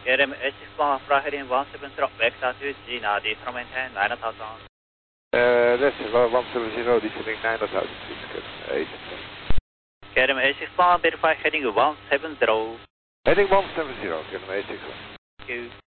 KLM A61 fly heading 170 vector to Gina, descend maintain 9000. That's 170, descending 9000, please, KLM A61 verify heading 170. Heading 170, KLM A61. Thank you.